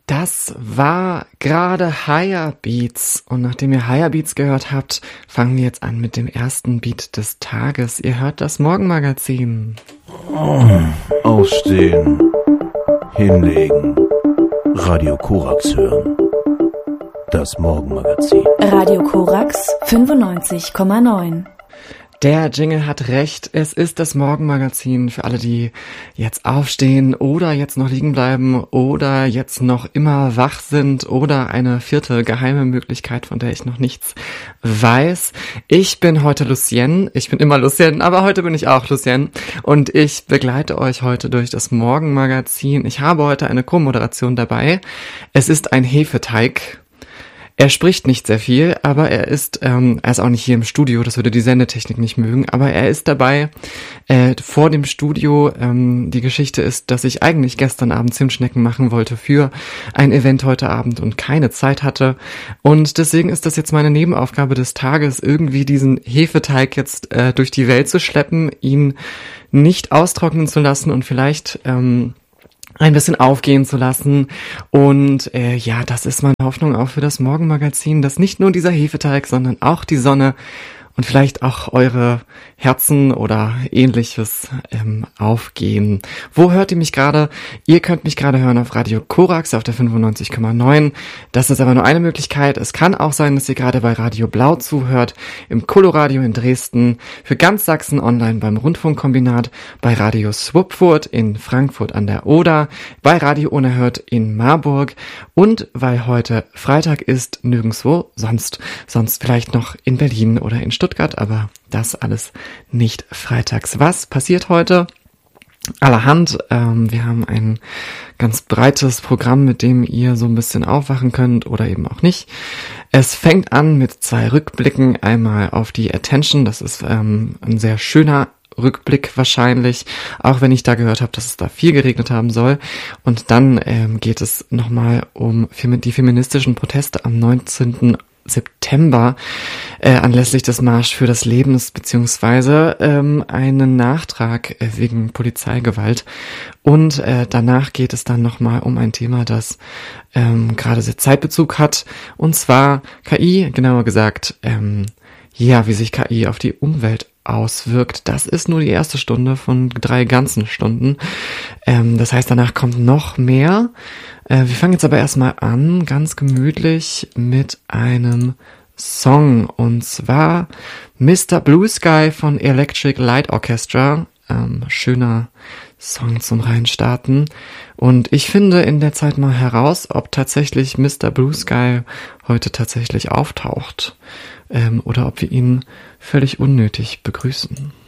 Das war gerade Higher Beats und nachdem ihr Higher Beats gehört habt, fangen wir jetzt an mit dem ersten Beat des Tages. Ihr hört das Morgenmagazin. Aufstehen, hinlegen, Radio Korax hören. Das Morgenmagazin. Radio Korax 95,9. Der Jingle hat recht, es ist das Morgenmagazin für alle, die jetzt aufstehen oder jetzt noch liegen bleiben oder jetzt noch immer wach sind oder eine vierte geheime Möglichkeit, von der ich noch nichts weiß. Ich bin heute Lucienne, ich bin immer Lucienne, aber heute bin ich auch Lucienne und ich begleite euch heute durch das Morgenmagazin. Ich habe heute eine Co-Moderation dabei. Es ist ein Hefeteig. Er spricht nicht sehr viel, aber er ist auch nicht hier im Studio, das würde die Sendetechnik nicht mögen, aber er ist dabei vor dem Studio. Die Geschichte ist, dass ich eigentlich gestern Abend Zimtschnecken machen wollte für ein Event heute Abend und keine Zeit hatte und deswegen ist das jetzt meine Nebenaufgabe des Tages, irgendwie diesen Hefeteig jetzt durch die Welt zu schleppen, ihn nicht austrocknen zu lassen und vielleicht ein bisschen aufgehen zu lassen und das ist meine Hoffnung auch für das Morgenmagazin, dass nicht nur dieser Hefeteig, sondern auch die Sonne und vielleicht auch eure Herzen oder ähnliches aufgehen. Wo hört ihr mich gerade? Ihr könnt mich gerade hören auf Radio Korax auf der 95,9. Das ist aber nur eine Möglichkeit. Es kann auch sein, dass ihr gerade bei Radio Blau zuhört, im Coloradio in Dresden, für ganz Sachsen online beim Rundfunkkombinat, bei Radio Swupfurt in Frankfurt an der Oder, bei Radio Unerhört in Marburg und weil heute Freitag ist, nirgendwo sonst vielleicht noch in Berlin oder in Stuttgart, aber das alles nicht freitags. Was passiert heute? Allerhand. Wir haben ein ganz breites Programm, mit dem ihr so ein bisschen aufwachen könnt oder eben auch nicht. Es fängt an mit 2 Rückblicken. Einmal auf die Attention. Das ist ein sehr schöner Rückblick wahrscheinlich, auch wenn ich da gehört habe, dass es da viel geregnet haben soll. Und dann geht es nochmal um die feministischen Proteste am 19. September anlässlich des Marsch für das Leben beziehungsweise einen Nachtrag wegen Polizeigewalt und danach geht es dann nochmal um ein Thema, das gerade sehr Zeitbezug hat und zwar KI, genauer gesagt wie sich KI auf die Umwelt auswirkt. Das ist nur die erste Stunde von 3 ganzen Stunden. Das heißt, danach kommt noch mehr. Wir fangen jetzt aber erstmal an, ganz gemütlich mit einem Song. Und zwar Mr. Blue Sky von Electric Light Orchestra. Schöner Song zum Reinstarten. Und ich finde in der Zeit mal heraus, ob tatsächlich Mr. Blue Sky heute tatsächlich auftaucht. Oder ob wir ihn völlig unnötig begrüßen.